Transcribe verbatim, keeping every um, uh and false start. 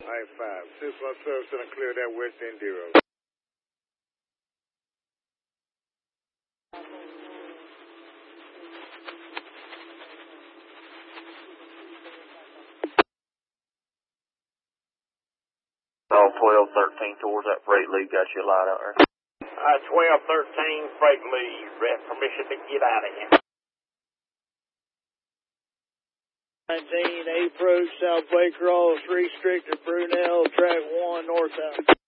I five. six one service gonna clear that West Indy Road. Oh, twelve thirteen towards that freight lead, got you a light out there. Uh, twelve thirteen, freight lead. Rest permission to get out of here. nineteen, approach South Waycross, restricted Brunel, track one, northbound.